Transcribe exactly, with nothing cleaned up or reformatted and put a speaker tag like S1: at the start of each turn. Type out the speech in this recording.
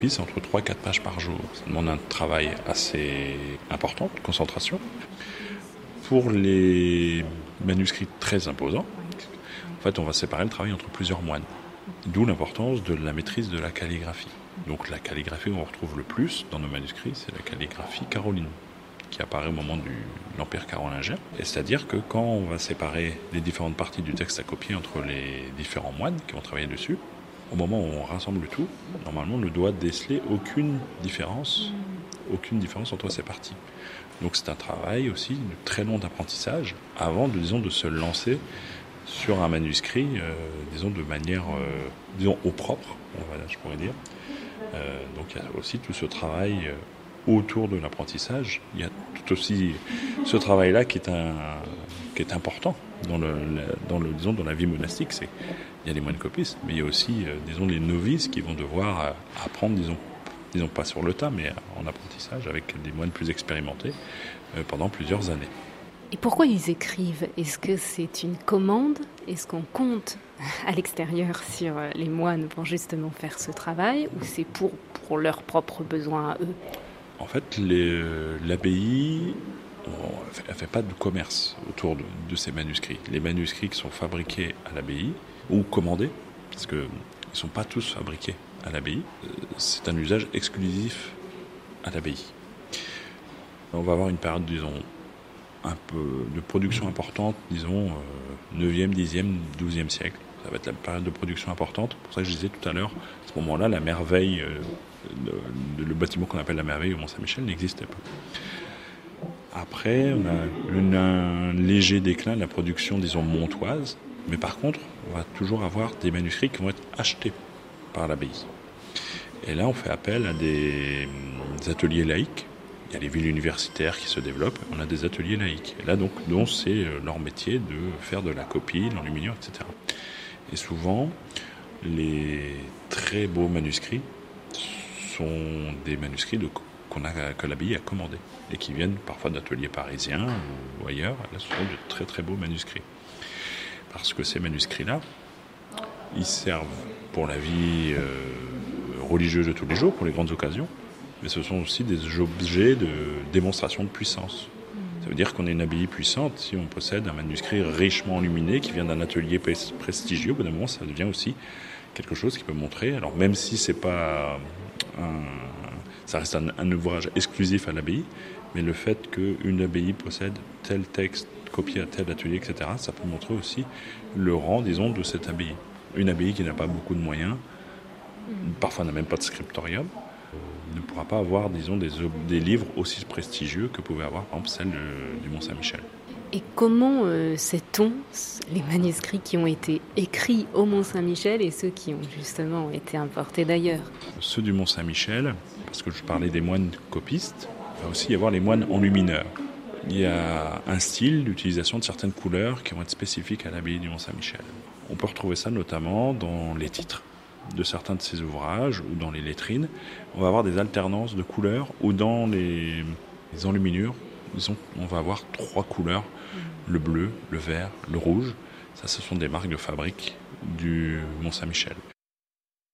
S1: C'est entre trois et quatre pages par jour. Ça demande un travail assez important, de concentration. Pour les manuscrits très imposants, en fait, on va séparer le travail entre plusieurs moines. D'où l'importance de la maîtrise de la calligraphie. Donc la calligraphie qu'on retrouve le plus dans nos manuscrits, c'est la calligraphie caroline, qui apparaît au moment de l'Empire carolingien. Et c'est-à-dire que quand on va séparer les différentes parties du texte à copier entre les différents moines qui vont travailler dessus, au moment où on rassemble tout, normalement on ne doit déceler aucune différence, aucune différence entre ces parties. Donc c'est un travail aussi de très long d'apprentissage avant de, disons, de se lancer sur un manuscrit, euh, disons de manière, euh, disons au propre, voilà, je pourrais dire. Euh, donc il y a aussi tout ce travail euh, autour de l'apprentissage. Il y a tout aussi ce travail-là qui est un, qui est important dans le, dans le, disons, dans la vie monastique. C'est, il y a les moines copistes, mais il y a aussi, euh, disons, les novices qui vont devoir euh, apprendre, disons, disons pas sur le tas, mais en apprentissage avec des moines plus expérimentés euh, pendant plusieurs années.
S2: Et pourquoi ils écrivent ? Est-ce que c'est une commande ? Est-ce qu'on compte à l'extérieur sur les moines pour justement faire ce travail ? Ou c'est pour, pour leurs propres besoins à eux ?
S1: En fait, les, l'abbaye ne fait pas de commerce autour de, de ces manuscrits. Les manuscrits qui sont fabriqués à l'abbaye ou commandés, parce qu'ils ne sont pas tous fabriqués à l'abbaye, c'est un usage exclusif à l'abbaye. On va avoir une période, disons, un peu de production importante, disons, euh, neuvième, dixième, douzième siècle. Ça va être la période de production importante. C'est pour ça que je disais tout à l'heure, à ce moment-là, la merveille, euh, de, de, le bâtiment qu'on appelle la merveille au Mont-Saint-Michel n'existait pas. Après, on a une, un léger déclin de la production, disons, montoise, mais par contre, on va toujours avoir des manuscrits qui vont être achetés par l'abbaye. Et là, on fait appel à des, des ateliers laïques. Il y a les villes universitaires qui se développent, on a des ateliers laïques. Et là, donc, donc c'est leur métier de faire de la copie, de l'enluminure, et cetera. Et souvent, les très beaux manuscrits sont des manuscrits de, qu'on a, que l'abbaye a commandés et qui viennent parfois d'ateliers parisiens ou ailleurs. Là, ce sont de très très beaux manuscrits. Parce que ces manuscrits-là, ils servent pour la vie euh, religieuse de tous les jours, pour les grandes occasions, mais ce sont aussi des objets de démonstration de puissance. Ça veut dire qu'on est une abbaye puissante si on possède un manuscrit richement enluminé qui vient d'un atelier prestigieux. Au bout d'un moment, ça devient aussi quelque chose qui peut montrer, alors même si c'est pas un, ça reste un, un ouvrage exclusif à l'abbaye, mais le fait qu'une abbaye possède tel texte copié à tel atelier, et cetera, ça peut montrer aussi le rang, disons, de cette abbaye. Une abbaye qui n'a pas beaucoup de moyens, parfois n'a même pas de scriptorium, ne pourra pas avoir, disons, des, des livres aussi prestigieux que pouvait avoir, par exemple, celle de, du Mont-Saint-Michel.
S2: Et comment euh, sait-on les manuscrits qui ont été écrits au Mont-Saint-Michel et ceux qui ont justement été importés d'ailleurs ?
S1: Ceux du Mont-Saint-Michel, parce que je parlais des moines copistes, il va aussi y avoir les moines enlumineurs. Il y a un style d'utilisation de certaines couleurs qui vont être spécifiques à l'abbaye du Mont-Saint-Michel. On peut retrouver ça notamment dans les titres de certains de ces ouvrages ou dans les lettrines. On va avoir des alternances de couleurs ou dans les, les enluminures, disons, on va avoir trois couleurs, le bleu, le vert, le rouge. Ça, ce sont des marques de fabrique du Mont-Saint-Michel.